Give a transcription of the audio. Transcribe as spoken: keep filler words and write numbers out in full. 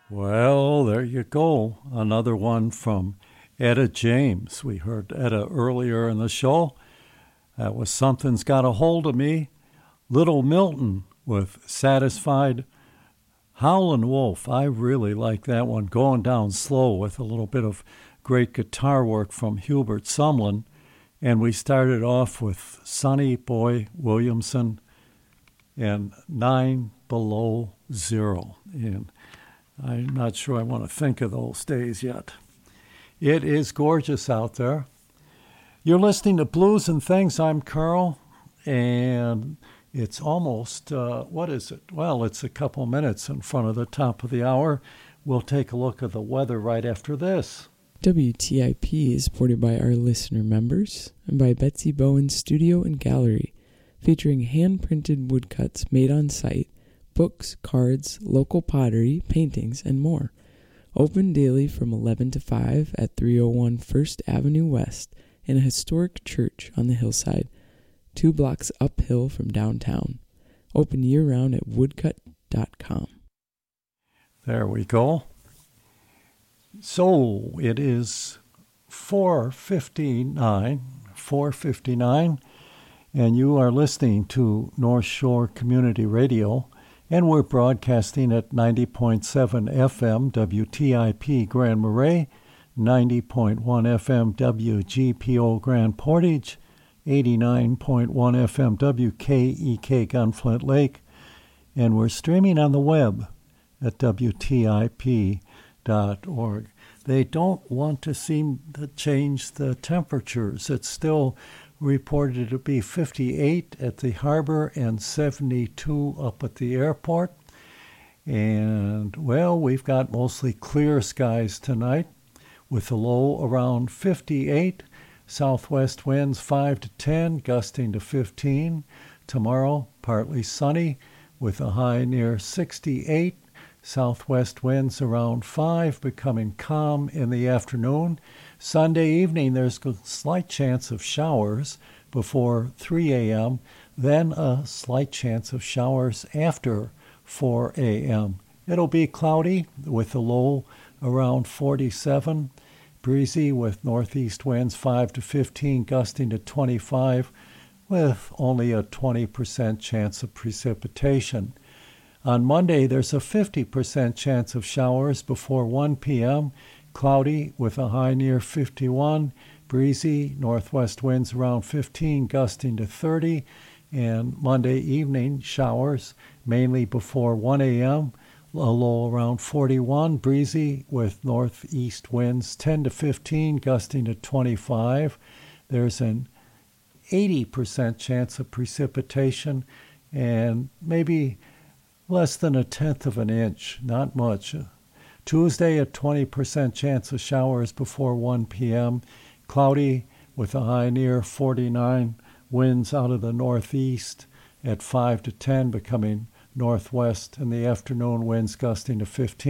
Well, there you go. Another one from Etta James. We heard Etta earlier in the show. That was Something's Got a Hold of Me. Little Milton with Satisfied. Howlin' Wolf. I really like that one. Going down slow with a little bit of great guitar work from Hubert Sumlin. And we started off with Sonny Boy Williamson and Nine Below Zero. And I'm not sure I want to think of those days yet. It is gorgeous out there. You're listening to Blues and Things. I'm Carl, and it's almost, uh, what is it? Well, it's a couple minutes in front of the top of the hour. We'll take a look at the weather right after this. W T I P is supported by our listener members and by Betsy Bowen Studio and Gallery, featuring hand-printed woodcuts made on site, books, cards, local pottery, paintings, and more. Open daily from eleven to five at three oh one First Avenue West in a historic church on the hillside, two blocks uphill from downtown. Open year-round at woodcut dot com. There we go. So it is four fifty-nine, four fifty-nine, and you are listening to North Shore Community Radio, and we're broadcasting at ninety point seven F M W T I P Grand Marais, ninety point one F M W G P O Grand Portage, eighty-nine point one F M W K E K Gunflint Lake, and we're streaming on the web at W T I P dot org. They don't want to seem to change the temperatures. It's still reported to be fifty-eight at the harbor and seventy-two up at the airport. And, well, we've got mostly clear skies tonight with a low around fifty-eight. Southwest winds five to ten, gusting to fifteen. Tomorrow, partly sunny with a high near sixty-eight. Southwest winds around five, becoming calm in the afternoon. Sunday evening, there's a slight chance of showers before three a.m., then a slight chance of showers after four a.m. It'll be cloudy with a low around forty-seven, breezy with northeast winds five to fifteen, gusting to twenty-five, with only a twenty percent chance of precipitation. On Monday, there's a fifty percent chance of showers before one p.m., cloudy with a high near fifty-one, breezy, northwest winds around fifteen, gusting to thirty, and Monday evening showers, mainly before one a.m., a low around forty-one, breezy with northeast winds ten to fifteen, gusting to twenty-five. There's an eighty percent chance of precipitation and maybe less than a tenth of an inch, not much. Tuesday, a twenty percent chance of showers before one p.m., cloudy with a high near forty-nine, winds out of the northeast at five to ten, becoming northwest in the afternoon, winds gusting to fifteen.